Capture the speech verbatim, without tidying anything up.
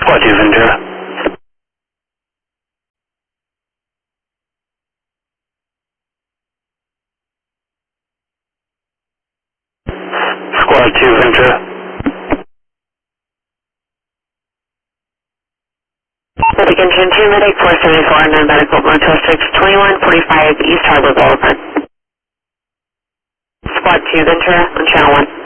Squad two Ventura. Squad two Ventura. Medic Engine two, Medic four seventy-four, non-medical Motel six, twenty-one forty-five East Harbor Boulevard. Squad two Ventura on channel one.